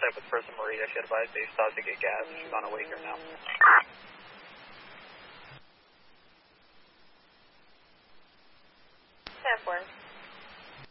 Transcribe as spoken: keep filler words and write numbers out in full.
contact with person Maria. She advised they stopped to get gas. She's on her way here now. ten four.